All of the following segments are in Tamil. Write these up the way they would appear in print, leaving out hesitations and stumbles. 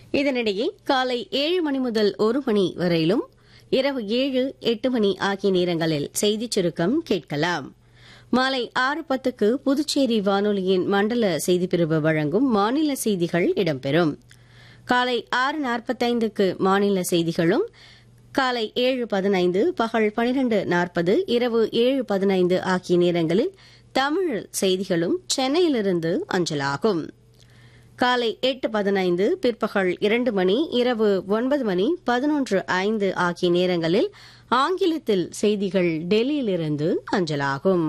இதனிடையே காலை 7 மணி முதல் 1 மணி வரையிலும் இரவு 7, 8 மணி ஆகிய நேரங்களில் செய்திச் சுருக்கம் கேட்கலாம். மாலை 6:10க்கு புதுச்சேரி வானொலியின் மண்டல செய்திப்பிரிவு வழங்கும் மாநில செய்திகள் இடம்பெறும். காலை 6:45க்கு மாநில செய்திகளும், காலை 7:15, பகல் 12:40, இரவு 7:15 ஆகிய நேரங்களில் தமிழ் செய்திகளும் சென்னையிலிருந்து அஞ்சலாகும். காலை 8:15, பிற்பகல் 2 மணி, இரவு 9 மணி 11:05 ஆகிய நேரங்களில் ஆங்கிலத்தில் செய்திகள் டெல்லியிலிருந்து அஞ்சலாகும்.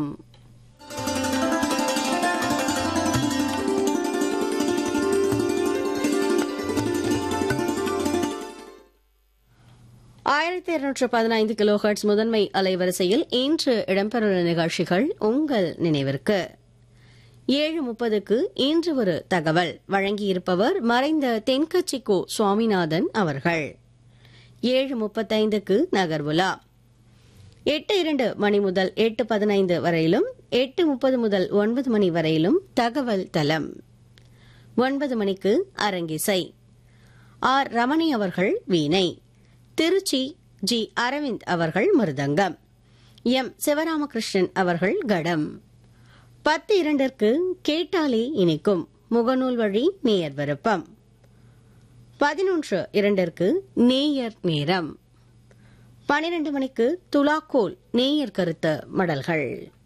கிலோஹெர்ட்ஸ் முதன்மை அலைவரிசையில் இன்று இடம்பெறவுள்ள நிகழ்ச்சிகள் உங்கள் நினைவிற்கு. 7:30க்கு இன்று ஒரு தகவல் வழங்கியிருப்பவர் மறைந்த தென்கட்சிக்கோ சுவாமிநாதன் அவர்கள். 7:35க்கு நகர்வுலா. 8:02 மணி முதல் 8:15 வரையிலும், 8:30 முதல் 9 மணி வரையிலும் தகவல் தலம். 9 மணிக்கு அரங்கிசை. ஆர் ரமணி அவர்கள் வீணை, திருச்சி ஜி அரவிந்த் அவர்கள் மிருதங்கம், எம் சிவராமகிருஷ்ணன் அவர்கள் கடம். 10:02க்கு கேட்டாலே இனிக்கும் முகநூல் வழி நேயர் விருப்பம். 11:02க்கு நேயர் நேரம். 12 மணிக்கு துலாக்கோல் நேயர் கருத்த மடல்கள்.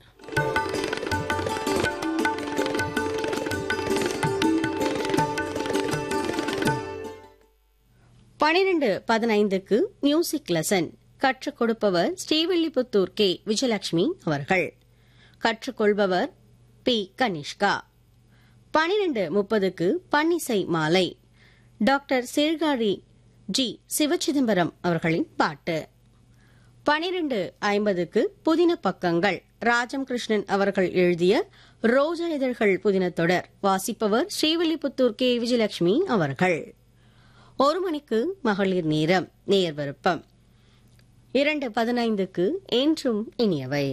12:15க்கு மியூசிக் லெசன். கற்றுக் கொடுப்பவர் ஸ்ரீவில்லிபுத்தூர் கே விஜயலட்சுமி அவர்கள். கற்றுக்கொள்பவர் பி கனிஷ்கா. 12:30க்கு பன்னிசை மாலை. டாக்டர் சீர்காழி ஜி சிவச்சிதம்பரம் அவர்களின் பாட்டு. 12:50க்கு புதின பக்கங்கள். ராஜம் கிருஷ்ணன் அவர்கள் எழுதிய ரோஜா இதழ்கள் புதின தொடர். வாசிப்பவர் ஸ்ரீவில்லிபுத்தூர் கே விஜயலட்சுமி அவர்கள். 1 மணிக்கு மகளிர் நேரம் நேயர் விருப்பம். 2:15க்கு என்றும் இனியவை.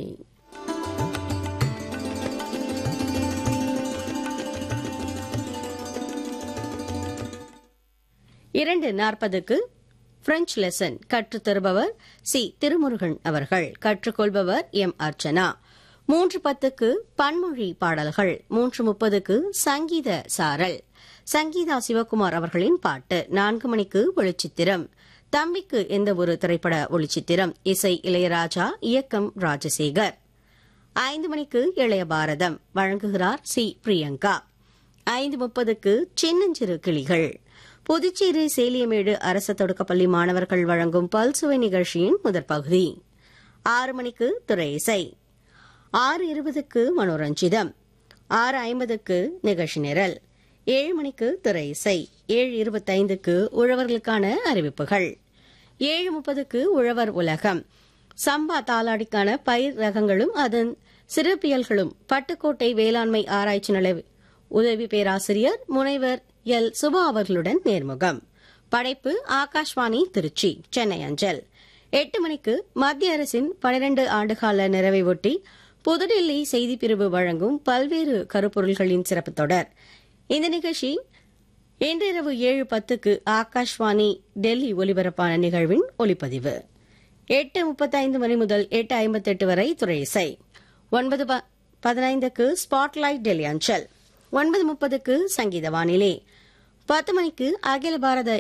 2:40க்கு பிரெஞ்சு லெசன். கற்றுத் தருபவர் சி திருமுருகன் அவர்கள். கற்றுக்கொள்பவர் எம் அர்ச்சனா. 3:10க்கு பன்மொழி பாடல்கள். 3:30க்கு சங்கீத சாரல். சங்கீதா சிவகுமார் அவர்களின் பாட்டு. 4 மணிக்கு ஒளிச்சித்திரம். தம்பிக்கு எந்த ஒரு திரைப்பட ஒளிச்சித்திரம். இசை இளையராஜா, இயக்கம் ராஜசேகர். 5 மணிக்கு இளைய பாரதம். வழங்குகிறார் சி பிரியங்கா. 5:30க்கு சின்னஞ்சிறு கிளிகள். புதுச்சேரி சேலியமேடு அரசு தொடக்கப்பள்ளி மாணவர்கள் வழங்கும் பல்சுவை நிகழ்ச்சியின் முதற் பகுதி. 6 மணிக்கு துறை இசை. 6:20க்கு மனோரஞ்சிதம். 6:50க்கு நிகழ்ச்சி நிரல். 7 மணிக்கு துறை இசை. 7:25க்கு உழவர்களுக்கான அறிவிப்புகள். 7:30க்கு உழவர் உலகம். சம்பா தாளாடிக்கான பயிர் ரகங்களும் அதன் சிறப்பியல்களும் பட்டுக்கோட்டை வேளாண்மை ஆராய்ச்சி நிலைய உதவி பேராசிரியர் முனைவர் எல் சுபா அவர்களுடன் நேர்முகம். படைப்பு ஆகாஷ்வாணி திருச்சி, சென்னை அஞ்சல். 8 மணிக்கு மத்திய அரசின் 12 ஆண்டுகால நிறைவை ஒட்டி புதுடெல்லி செய்திப்பிரிவு வழங்கும் பல்வேறு கருப்பொருள்களின் சிறப்பு தொடர். இந்த நிகழ்ச்சி இன்றிரவு 7:10க்கு ஆகாஷ்வாணி டெல்லி ஒலிபரப்பான நிகழ்வின் ஒலிப்பதிவு. 8:35 மணி முதல் 8:58 வரை துறை இசை. 9:15க்கு ஸ்பாட்லைட் டெல்லி அஞ்சல். 9:30க்கு சங்கீத வானிலை. 10 மணிக்கு அகில பாரத